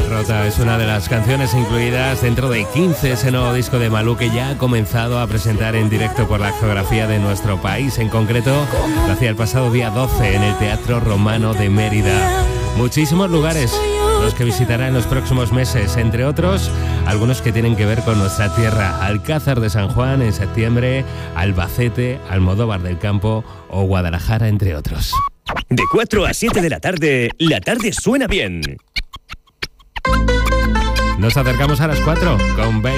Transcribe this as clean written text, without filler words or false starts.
Rota es una de las canciones incluidas dentro de 15, ese nuevo disco de Malú que ya ha comenzado a presentar en directo por la geografía de nuestro país. En concreto, lo hacía el pasado día 12 en el Teatro Romano de Mérida. Muchísimos lugares los que visitará en los próximos meses, entre otros, algunos que tienen que ver con nuestra tierra. Alcázar de San Juan en septiembre, Albacete, Almodóvar del Campo o Guadalajara, entre otros. De 4 a 7 de la tarde suena bien. Nos acercamos a las 4 con